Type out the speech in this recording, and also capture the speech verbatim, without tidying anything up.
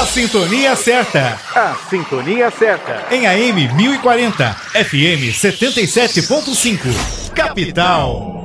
A sintonia certa. A sintonia certa. Em A M mil e quarenta, F M setenta e sete ponto cinco. Capital.